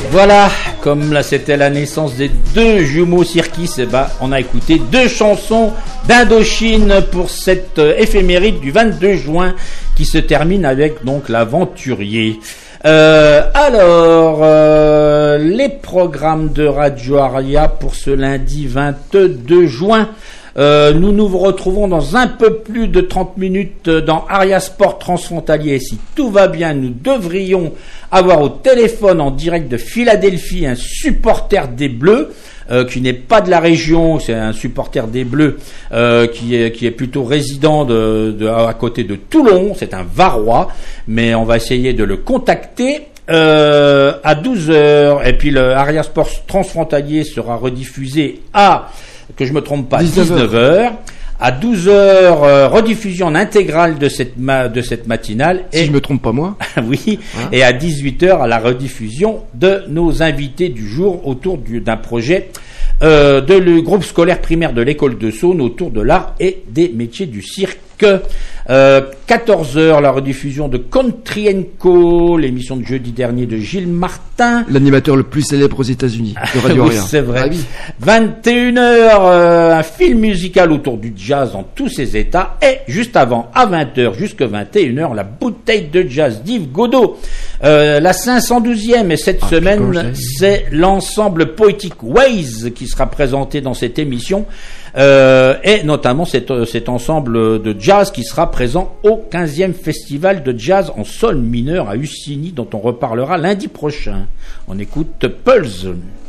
Voilà, comme là c'était la naissance des deux jumeaux Sirkis, on a écouté deux chansons d'Indochine pour cette éphéméride du 22 juin qui se termine avec donc l'Aventurier. Les programmes de Radio Aria pour ce lundi 22 juin. Nous nous retrouvons dans un peu plus de 30 minutes dans Aria Sport Transfrontalier. Si tout va bien, nous devrions avoir au téléphone en direct de Philadelphie un supporter des Bleus qui n'est pas de la région, c'est un supporter des Bleus qui est plutôt résident à côté de Toulon, c'est un Varois, mais on va essayer de le contacter. À 12h, et puis le Aria Sport Transfrontalier sera rediffusé à, que je me trompe pas, 19h. À 12h, rediffusion en intégrale de cette matinale. Si je me trompe pas moi. Oui. Hein? Et à 18h, à la rediffusion de nos invités du jour autour d'un projet le groupe scolaire primaire de l'école de Saône autour de l'art et des métiers du cirque. 14h, la rediffusion de Country & Co, l'émission de jeudi dernier de Gilles Martin. L'animateur le plus célèbre aux États-Unis de Radio Aria. Oui, c'est vrai. Ah, oui. 21h, un film musical autour du jazz dans tous ses états. Et juste avant, à 20h jusqu'à 21h, la bouteille de jazz d'Yves Godot. La 512e et cette semaine, c'est l'ensemble poétique Waze qui sera présenté dans cette émission. Et notamment cet ensemble de jazz qui sera présent au 15e festival de jazz en sol mineur à Ussigny dont on reparlera lundi prochain. On écoute Pulse.